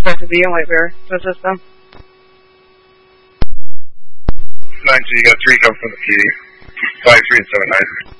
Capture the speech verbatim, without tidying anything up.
supposed to be in White Bear to assist them. nine two, you got three coming from the P D. five three and seven nine.